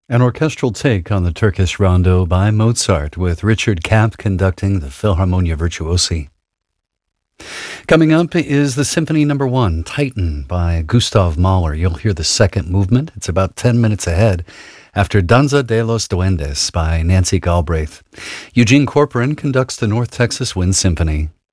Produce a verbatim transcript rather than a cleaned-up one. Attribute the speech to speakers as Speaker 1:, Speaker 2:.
Speaker 1: An orchestral take on the Turkish rondo by Mozart, with Richard Kapp conducting the Philharmonia Virtuosi. Coming up is the Symphony Number One, Titan, by Gustav Mahler. You'll hear the second movement. It's about ten minutes ahead, after Danza de los Duendes by Nancy Galbraith. Eugene Corcoran conducts the North Texas Wind Symphony.